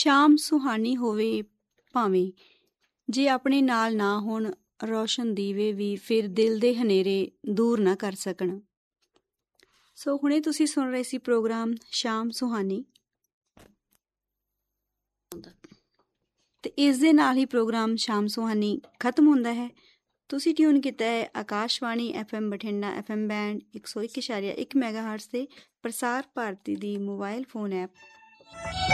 ਸ਼ਾਮ ਸੁਹਾਣੀ ਹੋਵੇ ਭਾਵੇਂ, ਜੇ ਆਪਣੇ ਨਾਲ ਨਾ ਹੋਣ ਰੌਸ਼ਨ ਦੀਵੇ ਵੀ ਫਿਰ ਦਿਲ ਦੇ ਹਨੇਰੇ ਦੂਰ ਨਾ ਕਰ ਸਕਣ। ਸੋ ਹੁਣੇ ਤੁਸੀਂ ਸੁਣ ਰਹੇ ਸੀ ਪ੍ਰੋਗਰਾਮ ਸ਼ਾਮ ਸੁਹਾਣੀ, ਤੇ ਇਸ ਦੇ ਨਾਲ ਹੀ ਪ੍ਰੋਗਰਾਮ ਸ਼ਾਮ ਸੁਹਾਣੀ ਖਤਮ ਹੁੰਦਾ ਹੈ। ਤੁਸੀਂ ਟਿਊਨ ਕੀਤਾ ਹੈ Akashvani FM Bathinda FM band 101.1 ਮੈਗਾਹਰਟਜ਼ ਤੇ ਪ੍ਰਸਾਰ ਭਾਰਤੀ ਦੀ ਮੋਬਾਈਲ ਫੋਨ ਐਪ